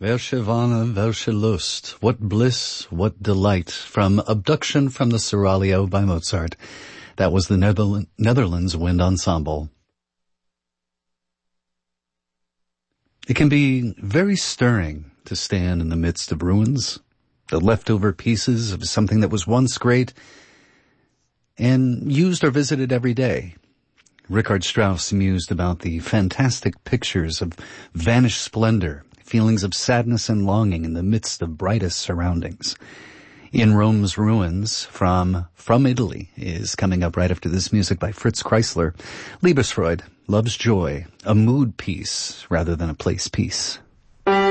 Welche Wonne, welche Lust, what bliss, what delight, from Abduction from the Seraglio by Mozart. That was the Netherlands Wind Ensemble. It can be very stirring to stand in the midst of ruins, the leftover pieces of something that was once great and used or visited every day. Richard Strauss mused about the fantastic pictures of vanished splendor, feelings of sadness and longing in the midst of brightest surroundings. In Rome's Ruins from Italy is coming up right after this music by Fritz Kreisler. Liebesfreude, Love's Joy, a mood piece rather than a place piece.